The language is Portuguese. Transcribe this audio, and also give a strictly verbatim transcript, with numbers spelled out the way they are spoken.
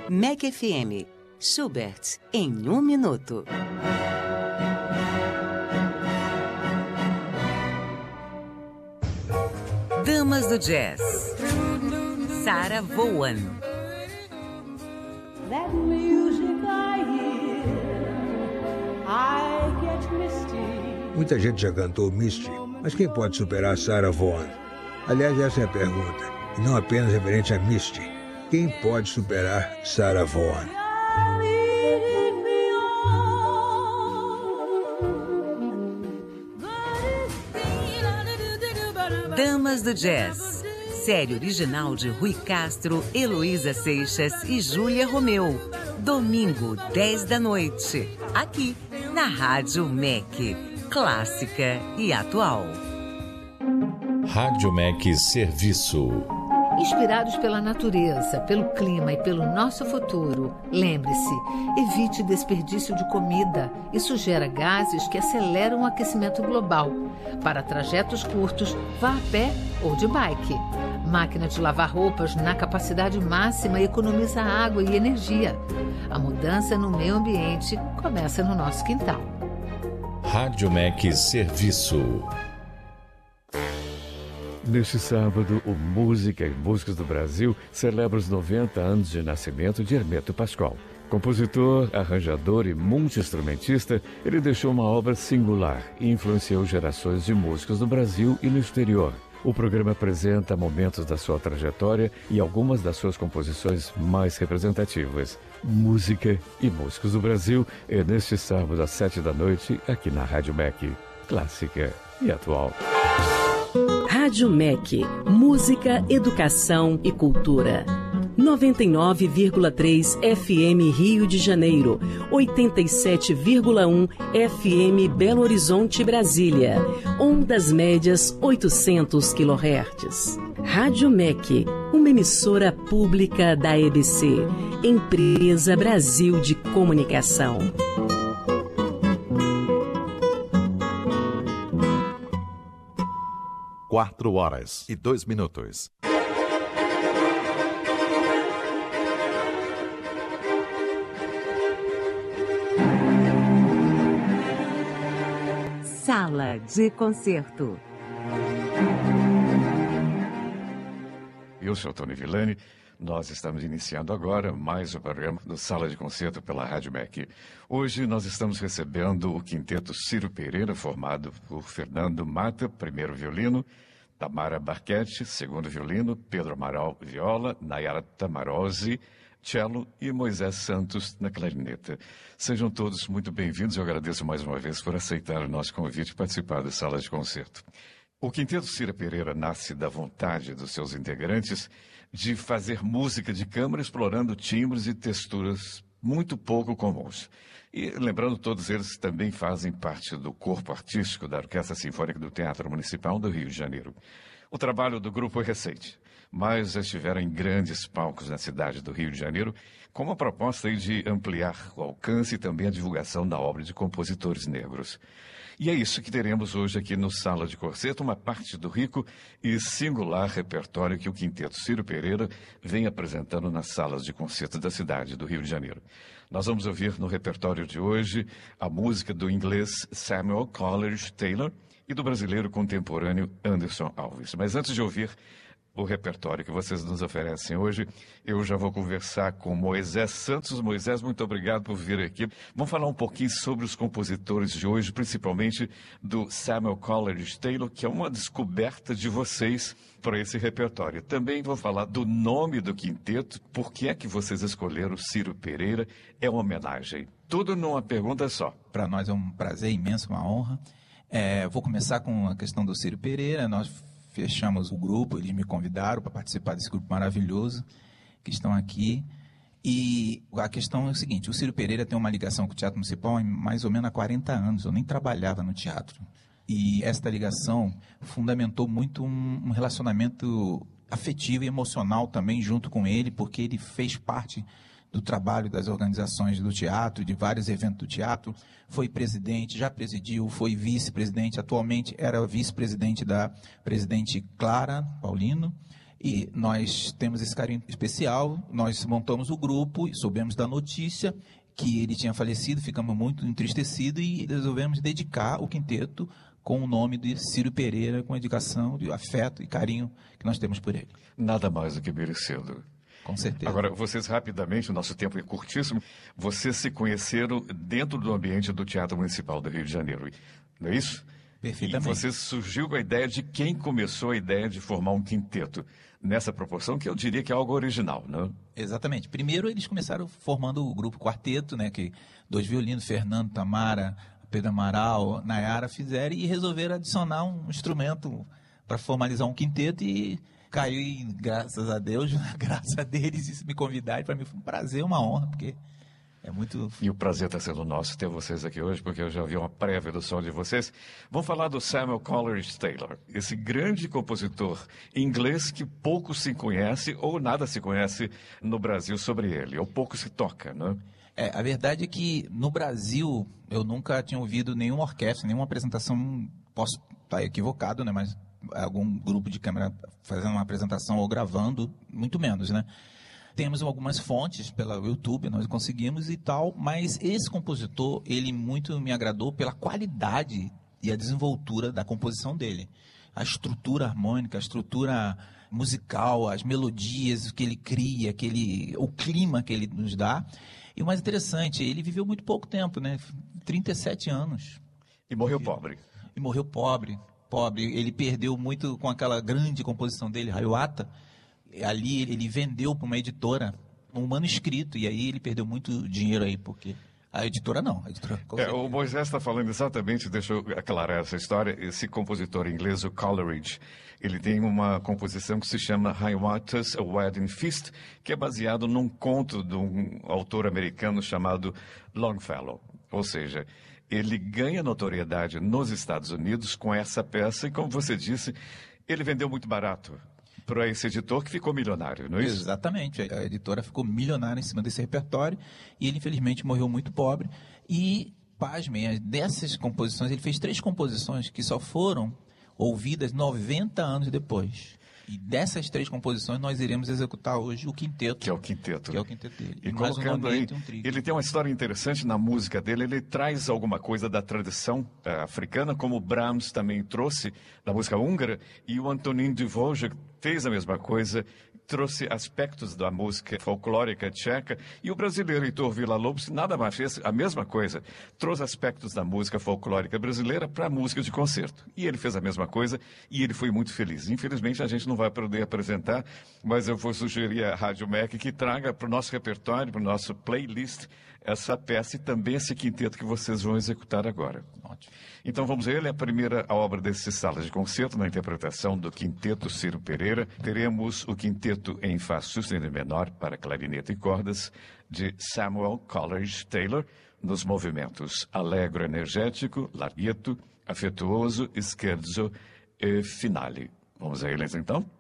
M E C F M. Schubert, em um minuto. Damas do Jazz. Sarah Vaughan. That music I hear, I get misty. Muita gente já cantou Misty, mas quem pode superar Sarah Vaughan? Aliás, essa é a pergunta, e não apenas referente a Misty. Quem pode superar Sarah Vaughan? Damas do Jazz. Série original de Rui Castro, Heloísa Seixas e Júlia Romeu. Domingo, dez da noite. Aqui, na Rádio M E C. Clássica e atual. Rádio M E C Serviço. Inspirados pela natureza, pelo clima e pelo nosso futuro, lembre-se, evite desperdício de comida. Isso gera gases que aceleram o aquecimento global. Para trajetos curtos, vá a pé ou de bike. Máquina de lavar roupas na capacidade máxima economiza água e energia. A mudança no meio ambiente começa no nosso quintal. Rádio M E C Serviço. Neste sábado, o Música e Músicos do Brasil celebra os noventa anos de nascimento de Hermeto Pascoal. Compositor, arranjador e multi-instrumentista, ele deixou uma obra singular e influenciou gerações de músicos no Brasil e no exterior. O programa apresenta momentos da sua trajetória e algumas das suas composições mais representativas. Música e Músicos do Brasil é neste sábado às sete da noite, aqui na Rádio M E C. Clássica e atual. Rádio M E C, música, educação e cultura. noventa e nove vírgula três F M Rio de Janeiro, oitenta e sete vírgula um F M Belo Horizonte, Brasília. Ondas médias oitocentos quilohertz. Rádio M E C, uma emissora pública da E B C, Empresa Brasil de Comunicação. Quatro horas e dois minutos. Sala de concerto. Eu sou Tony Villani. Nós estamos iniciando agora mais um programa do Sala de Concerto pela Rádio M E C. Hoje nós estamos recebendo o quinteto Ciro Pereira, formado por Fernando Mata, primeiro violino, Tamara Barquete, segundo violino, Pedro Amaral, viola, Nayara Tamarozzi, cello e Moisés Santos na clarineta. Sejam todos muito bem-vindos. Eu agradeço mais uma vez por aceitar o nosso convite e participar da Sala de Concerto. O quinteto Ciro Pereira nasce da vontade dos seus integrantes de fazer música de câmara explorando timbres e texturas muito pouco comuns. E, lembrando, todos eles também fazem parte do corpo artístico da Orquestra Sinfônica do Teatro Municipal do Rio de Janeiro. O trabalho do grupo é recente, mas já estiveram em grandes palcos na cidade do Rio de Janeiro, com uma proposta aí de ampliar o alcance e também a divulgação da obra de compositores negros. E é isso que teremos hoje aqui no Sala de Concerto, uma parte do rico e singular repertório que o quinteto Ciro Pereira vem apresentando nas salas de concerto da cidade do Rio de Janeiro. Nós vamos ouvir no repertório de hoje a música do inglês Samuel Coleridge Taylor e do brasileiro contemporâneo Anderson Alves. Mas antes de ouvir o repertório que vocês nos oferecem hoje, eu já vou conversar com Moisés Santos. Moisés, muito obrigado por vir aqui. Vamos falar um pouquinho sobre os compositores de hoje, principalmente do Samuel Coleridge Taylor, que é uma descoberta de vocês para esse repertório. Também vou falar do nome do quinteto, por que é que vocês escolheram Ciro Pereira, é uma homenagem. Tudo numa pergunta só. Para nós é um prazer imenso, uma honra. É, vou começar com a questão do Ciro Pereira. Nós fechamos o grupo, eles me convidaram para participar desse grupo maravilhoso que estão aqui. E a questão é o seguinte, o Ciro Pereira tem uma ligação com o Teatro Municipal há mais ou menos há quarenta anos, eu nem trabalhava no teatro. E esta ligação fundamentou muito um, um relacionamento afetivo e emocional também junto com ele, porque ele fez parte do trabalho das organizações do teatro, de vários eventos do teatro, foi presidente, já presidiu, foi vice-presidente, atualmente era vice-presidente da presidente Clara Paulino, E nós temos esse carinho especial, nós montamos o grupo, soubemos da notícia que ele tinha falecido, ficamos muito entristecidos e resolvemos dedicar o quinteto com o nome de Ciro Pereira, com a dedicação de afeto e carinho que nós temos por ele. Nada mais do que merecido. Com certeza. Agora, vocês rapidamente, o nosso tempo é curtíssimo, vocês se conheceram dentro do ambiente do Teatro Municipal do Rio de Janeiro, não é isso? Perfeitamente. E você surgiu com a ideia de quem começou a ideia de formar um quinteto, nessa proporção que eu diria que é algo original, não? Exatamente. Primeiro eles começaram formando o grupo quarteto, né, que dois violinos, Fernando, Tamara, Pedro Amaral, Nayara fizeram e resolveram adicionar um instrumento para formalizar um quinteto e caiu, e, graças a Deus, graças a deles, me convidarem, para mim foi um prazer, uma honra, porque é muito... E o prazer está sendo nosso ter vocês aqui hoje, porque eu já vi uma prévia do som de vocês. Vamos falar do Samuel Coleridge Taylor, esse grande compositor inglês que pouco se conhece ou nada se conhece no Brasil sobre ele, ou pouco se toca, né? É, a verdade é que no Brasil eu nunca tinha ouvido nenhuma orquestra, nenhuma apresentação, posso estar equivocado, né, mas algum grupo de câmera fazendo uma apresentação ou gravando, muito menos, né? Temos algumas fontes pela YouTube, nós conseguimos e tal, mas esse compositor, ele muito me agradou pela qualidade e a desenvoltura da composição dele. A estrutura harmônica, a estrutura musical, as melodias que ele cria, que ele, o clima que ele nos dá. E o mais interessante, ele viveu muito pouco tempo, né? trinta e sete anos. E morreu pobre. E morreu pobre, pobre. Ele perdeu muito com aquela grande composição dele, Hiawatha. Ali ele vendeu para uma editora um manuscrito, e aí ele perdeu muito dinheiro aí, porque a editora não. A editora, é, o Moisés está falando exatamente, deixa eu aclarar essa história, esse compositor inglês, o Coleridge, ele tem uma composição que se chama Hiawatha's A Wedding Feast, que é baseado num conto de um autor americano chamado Longfellow. Ou seja, ele ganha notoriedade nos Estados Unidos com essa peça, e como você disse, ele vendeu muito barato para esse editor que ficou milionário, não é isso? Exatamente. A editora ficou milionária em cima desse repertório e ele, infelizmente, morreu muito pobre. E, pasmem, dessas composições, ele fez três composições que só foram ouvidas noventa anos depois. E dessas três composições, nós iremos executar hoje o quinteto. Que é o quinteto. Que é o quinteto dele. E colocando um aí, um ele tem uma história interessante na música dele, ele traz alguma coisa da tradição uh, africana, como o Brahms também trouxe da música húngara, e o Antonín Dvořák fez a mesma coisa, trouxe aspectos da música folclórica tcheca, e o brasileiro Heitor Villa-Lobos nada mais fez a mesma coisa, trouxe aspectos da música folclórica brasileira para a música de concerto. E ele fez a mesma coisa e ele foi muito feliz. Infelizmente a gente não vai poder apresentar, mas eu vou sugerir à Rádio M E C que traga para o nosso repertório, para o nosso playlist, essa peça e também esse quinteto que vocês vão executar agora. Ótimo. Então vamos a ele, a primeira obra desse sala de concerto, na interpretação do quinteto Ciro Pereira. Teremos o quinteto em Fá sustenido menor para clarinete e cordas, de Samuel Coleridge Taylor, nos movimentos Allegro energético, Larghetto, afetuoso, scherzo e finale. Vamos a eles então?